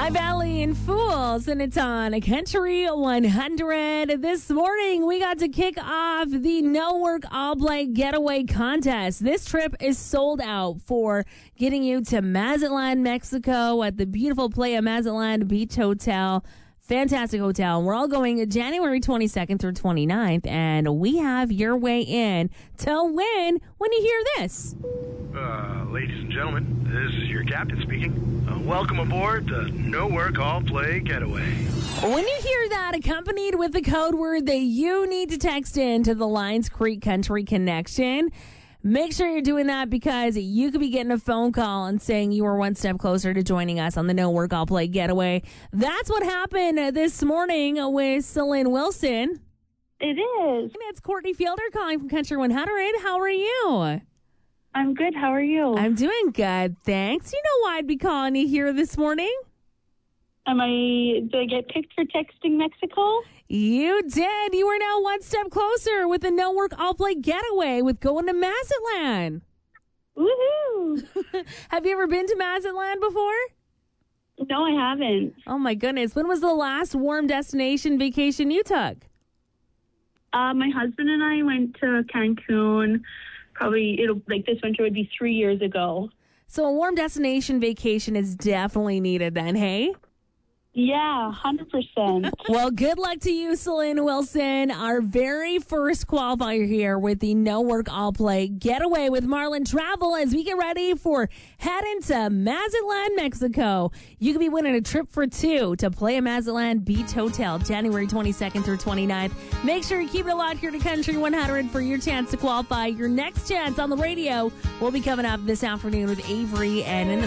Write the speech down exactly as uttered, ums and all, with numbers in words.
I'm Allie and Fools, and it's on Country one hundred. This morning, we got to kick off the No Work All Play Getaway Contest. This trip is sold out for getting you to Mazatlan, Mexico at the beautiful Playa Mazatlan Beach Hotel. Fantastic hotel. We're all going January twenty-second through twenty-ninth, and we have your way in to win when you hear this. Uh, ladies and gentlemen, this is your captain speaking. Uh, welcome aboard the No Work All Play Getaway. When you hear that, accompanied with the code word that you need to text in to the Lions Creek Country Connection, make sure you're doing that because you could be getting a phone call and saying you were one step closer to joining us on the No Work All Play Getaway. That's what happened this morning with Celine Wilson. It is. And it's Courtney Fielder calling from Country one hundred. How are you? I'm good. How are you? I'm doing good, thanks. You know why I'd be calling you here this morning? Am I, did I get picked for texting Mexico? You did. You are now one step closer with the No Work All Play Getaway with going to Mazatlan. Woohoo! Have you ever been to Mazatlan before? No, I haven't. Oh, my goodness. When was the last warm destination vacation you took? Uh, my husband and I went to Cancun. Probably, it'll like this winter would be three years ago. So a warm destination vacation is definitely needed then, hey? Yeah, one hundred percent. Well, good luck to you, Celine Wilson, our very first qualifier here with the No Work All Play Getaway with Marlin Travel as we get ready for heading to Mazatlan, Mexico. You could be winning a trip for two to Playa Mazatlan Beach Hotel, January twenty-second through twenty-ninth. Make sure you keep it locked here to Country one hundred for your chance to qualify. Your next chance on the radio will be coming up this afternoon with Avery and in the